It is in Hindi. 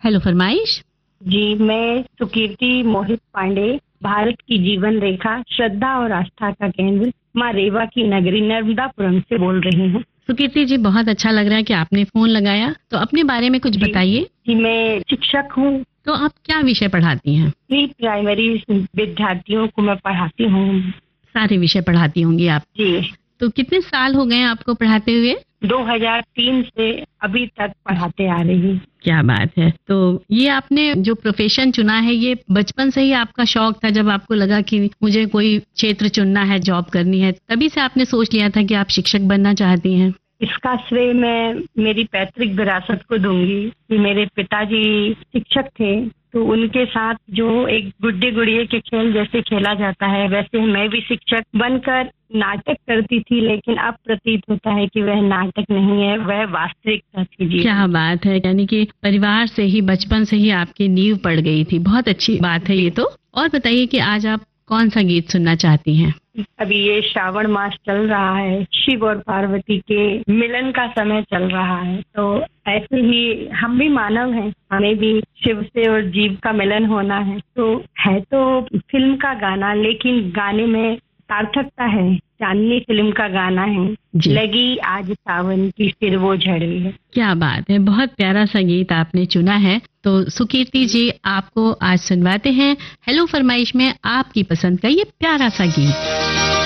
हेलो फरमाइश। जी, मैं सुकीर्ति मोहित पांडे, भारत की जीवन रेखा, श्रद्धा और आस्था का केंद्र, माँ रेवा की नगरी नर्मदापुरम से बोल रही हूँ। सुकीर्ति जी, बहुत अच्छा लग रहा है कि आपने फोन लगाया, तो अपने बारे में कुछ बताइए। जी, मैं शिक्षक हूँ। तो आप क्या विषय पढ़ाती हैं? प्री प्राइमरी विद्यार्थियों को मैं पढ़ाती हूँ। सारे विषय पढ़ाती होंगी आप। जी। तो कितने साल हो गए आपको पढ़ाते हुए? 2003 से अभी तक पढ़ाते आ रही हूँ। क्या बात है। तो ये आपने जो प्रोफेशन चुना है, ये बचपन से ही आपका शौक था, जब आपको लगा कि मुझे कोई क्षेत्र चुनना है, जॉब करनी है, तभी से आपने सोच लिया था कि आप शिक्षक बनना चाहती हैं? इसका श्रेय मैं मेरी पैतृक विरासत को दूंगी कि मेरे पिताजी शिक्षक थे, तो उनके साथ जो एक गुड्डे गुड़िये के खेल जैसे खेला जाता है, वैसे मैं भी शिक्षक बनकर नाटक करती थी, लेकिन अब प्रतीत होता है कि वह नाटक नहीं है, वह वास्तविकता थी। जी, क्या बात है। यानी कि परिवार से ही, बचपन से ही आपकी नींव पड़ गई थी। बहुत अच्छी बात है ये तो। और बताइए कि आज आप कौन सा गीत सुनना चाहती हैं? अभी ये श्रावण मास चल रहा है, शिव और पार्वती के मिलन का समय चल रहा है, तो ऐसे ही हम भी मानव हैं, हमें भी शिव से और जीव का मिलन होना है। तो है तो फिल्म का गाना, लेकिन गाने में सार्थकता है। चांदनी फिल्म का गाना है, लगी आज सावन की फिर वो झड़ी है। क्या बात है, बहुत प्यारा सा गीत आपने चुना है। तो सुकीर्ति जी, आपको आज सुनवाते हैं हेलो फरमाइश में आपकी पसंद का ये प्यारा सा गीत।